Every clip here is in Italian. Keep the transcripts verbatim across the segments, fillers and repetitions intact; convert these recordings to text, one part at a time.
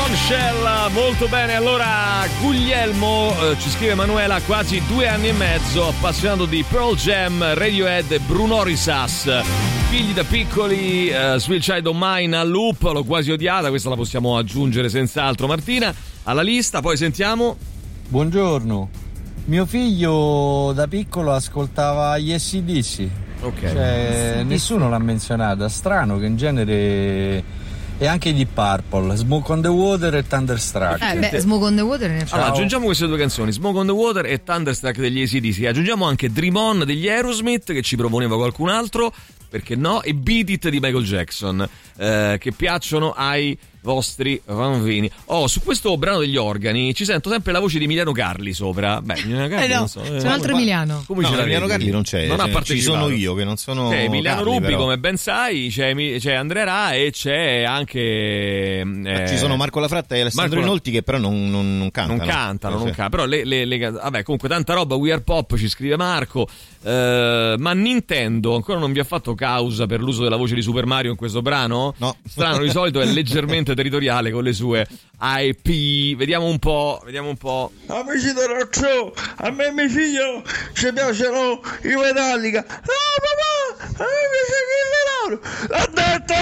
Bombshell, molto bene. Allora, Guglielmo, eh, ci scrive Emanuela, quasi due anni e mezzo, appassionato di Pearl Jam, Radiohead e Bruno Risas. Figli da piccoli, uh, Sweet Child of Mine al loop, l'ho quasi odiata, questa la possiamo aggiungere senz'altro, Martina, alla lista. Poi sentiamo. Buongiorno, mio figlio da piccolo ascoltava gli A C D C. Ok. Cioè, nessuno l'ha menzionata, strano che in genere... E anche di Purple, Smoke on the Water e Thunderstruck. Eh beh, Smoke on the Water ne Allora, aggiungiamo queste due canzoni, Smoke on the Water e Thunderstruck degli A C D C. Aggiungiamo anche Dream On degli Aerosmith, che ci proponeva qualcun altro, perché no? E Beat It di Michael Jackson, eh, che piacciono ai vostri bambini. Oh, su questo brano degli organi ci sento sempre la voce di Emiliano Carli sopra. Beh, Emiliano Carli eh no, non so. C'è un altro ma, Emiliano. Come no, ce Emiliano Carli non c'è. Non cioè, ha partecipato. Ci sono io che non sono. C'è Emiliano Carli, Rubi, però. come ben sai, c'è, c'è Andrea Ra e c'è anche. Eh, ci sono Marco Lafratta e Alessandro Marco... Inolti che però non, non, non cantano. Non cantano, eh, non sì. cantano. Però le, le, le. Vabbè, comunque, tanta roba. We Are Pop, ci scrive Marco. Uh, ma Nintendo ancora non vi ha fatto causa per l'uso della voce di Super Mario in questo brano? No. Strano, di solito è leggermente territoriale con le sue I P. Vediamo un po', vediamo un po'. Amici del Rock Show, a me e mio figlio ci piacciono i Metallica. No papà, a me piace Kill Lauro. Ha detto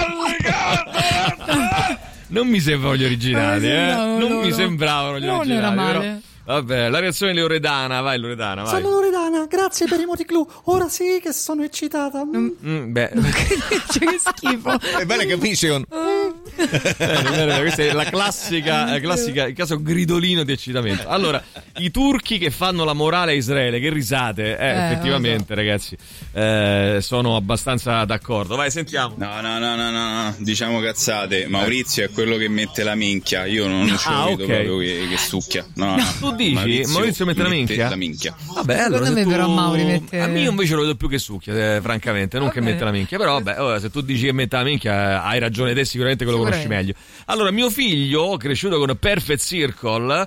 Metallica. Non mi sembrano gli originali, eh? Non loro. mi sembravano gli Non originali. era male. Però... Vabbè, la reazione di Loredana, vai Loredana, vai. Sono Loredana, grazie per i moticlù. Ora sì che sono eccitata. Mm. Mm, beh, Cioè, che schifo. È bene che capisci con... eh, questa è la classica, la classica, il caso gridolino di eccitamento. Allora, i turchi che fanno la morale a Israele, che risate, eh, Eh, effettivamente, ragazzi, eh, sono abbastanza d'accordo. Vai, sentiamo. No, no, no, no, no, no, diciamo cazzate. Maurizio è quello che mette la minchia. Io non ce Ah, lo vedo ok. proprio che, che succhia. No, no. Tu dici? Maurizio mette la minchia? La minchia. Vabbè, allora Secondo se me tu... però Mauri mette- A me io invece lo vedo più che succhia, eh, francamente, non Va che bene. mette la minchia. Però vabbè, ora, se tu dici che mette la minchia, hai ragione te, sicuramente che lo conosci Sicuramente. meglio. Allora, mio figlio, cresciuto con Perfect Circle,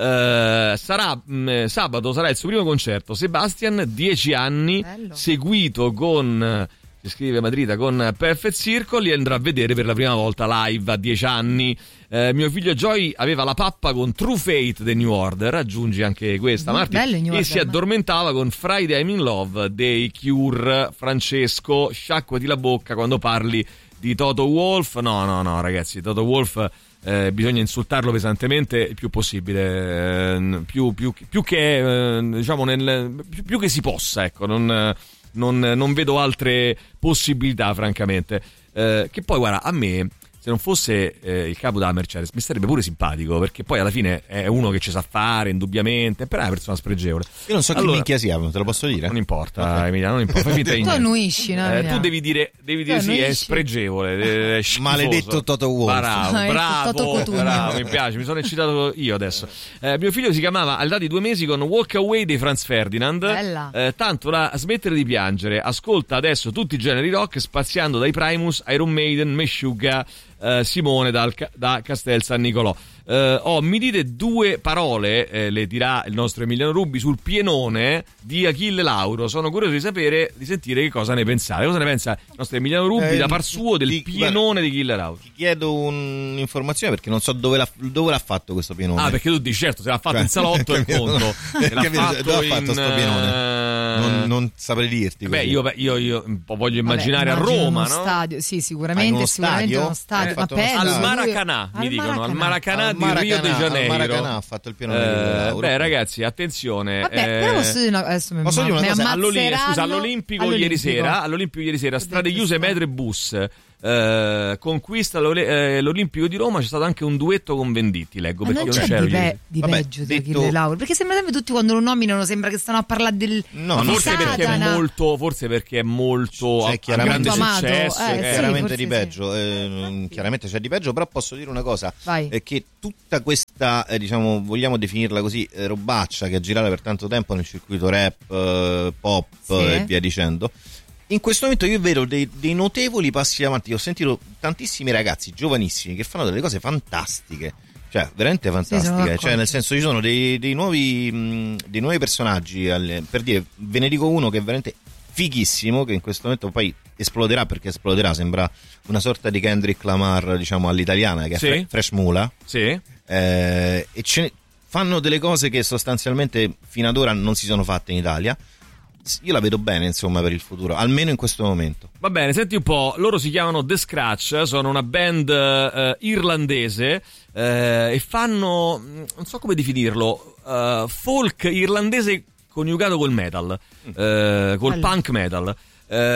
eh, sarà mh, sabato sarà il suo primo concerto. Sebastian, dieci anni, Bello. seguito con... Si scrive Madrida con Perfect Circle, li andrà a vedere per la prima volta live a dieci anni. Eh, mio figlio Joy aveva la pappa con True Fate dei New Order, aggiungi anche questa, Mm, Marti, bello i New e Order, si ma- addormentava con Friday I'm in Love dei Cure. Francesco, sciacquati la bocca quando parli di Toto Wolff. No, no, no, ragazzi, Toto Wolff eh, bisogna insultarlo pesantemente il più possibile, eh, più, più, più che eh, diciamo nel, più, più che si possa, ecco, non... Non, non vedo altre possibilità, francamente. Eh, che poi, guarda, a me, se non fosse eh, il capo della Mercedes, mi sarebbe pure simpatico, perché poi alla fine è uno che ci sa fare, indubbiamente, però è una persona spregevole. Io non so Allora, che minchia sia, te lo posso dire? Non importa, Emilia, non importa. Fai finta di Tu niente. annuisci, no? Eh, Emiliano? tu devi dire, devi dire Tu sì, è annuisci. spregevole, è schifoso. Maledetto Toto Wolff. Bravo, Ah, ecco, bravo, Toto Cotugno. bravo, mi piace, mi sono eccitato io adesso. Eh, mio figlio si chiamava all'età di due mesi con Walk Away dei Franz Ferdinand. Bella. Eh, tanto da smettere di piangere. Ascolta adesso tutti i generi rock, spaziando dai Primus, Iron Maiden, Meshuggah, eh, Simone dal, da Castel San Nicolò. Uh, oh, mi dite due parole, eh, le dirà il nostro Emiliano Rubi, sul pienone di Achille Lauro. Sono curioso di sapere, di sentire che cosa ne pensate. Cosa ne pensa il nostro Emiliano Rubi Eh, da par suo del di- pienone di Achille Lauro? Ti chiedo un'informazione perché non so dove l'ha, dove l'ha fatto questo pienone. Ah, perché tu dici, certo, se l'ha fatto Cioè, in salotto è capito? conto. Se l'ha Capito? fatto Dove ha fatto in, sto pienone? eh, Non, non saprei dirti. Beh, così. io, beh, io, io un po' voglio Vabbè, immaginare a immagino Roma, uno no? stadio, sì, Ah, in sicuramente, uno sicuramente stadio? uno stadio. Eh, Ma fatto uno penso, stadio. Al lui- Maracanà, mi al dicono, al Maracanà. Maracanà Al di Rio de Maracanà, al Janeiro. Maracanà ha fatto il pienone di Eh, Lauro. beh, ragazzi, attenzione. Vabbè, eh, però posso dire una, adesso mi, posso dire una mi cosa? All'Oli- ammazzeranno scusa, all'Olimpico, ieri all'Olimpico. sera, all'Olimpico ieri sera, Ho strade detto chiuse, sta- metro e bus. Eh, conquista l'Ole- eh, l'Olimpico di Roma, c'è stato anche un duetto con Venditti, leggo, Ma perché non io c'è c'ero di, ieri. pe- di Vabbè, peggio di detto- Achille Lauro, perché sembra sempre tutti quando lo nominano sembra che stanno a parlare del No, Ma non forse c'è perché è Satana. molto, forse perché è molto C'è a- a chiaramente- grande Molto amato, successo. eh, eh. sì. chiaramente forse di sì. peggio, eh, chiaramente c'è di peggio, però posso dire una cosa, Vai. è che tutta questa, eh, diciamo, vogliamo definirla così, eh, robaccia che ha girato per tanto tempo nel circuito rap, eh, pop Sì. eh, e via dicendo, in questo momento io vedo dei, dei notevoli passi avanti. Ho sentito tantissimi ragazzi giovanissimi che fanno delle cose fantastiche, cioè veramente sono fantastiche, d'accordo. cioè nel senso ci sono dei, dei nuovi mh, dei nuovi personaggi alle- per dire, ve ne dico uno che è veramente fighissimo, che in questo momento poi esploderà, perché esploderà, sembra una sorta di Kendrick Lamar, diciamo, all'italiana, che è Sì. Fre- Fresh Mula. Sì. Eh, e ce ne- fanno delle cose che sostanzialmente fino ad ora non si sono fatte in Italia. Io la vedo bene, insomma, per il futuro, almeno in questo momento. Va bene, senti un po', loro si chiamano The Scratch, sono una band eh, irlandese eh, e fanno, non so come definirlo, eh, folk irlandese coniugato col metal, eh, col Bello. punk metal. Eh,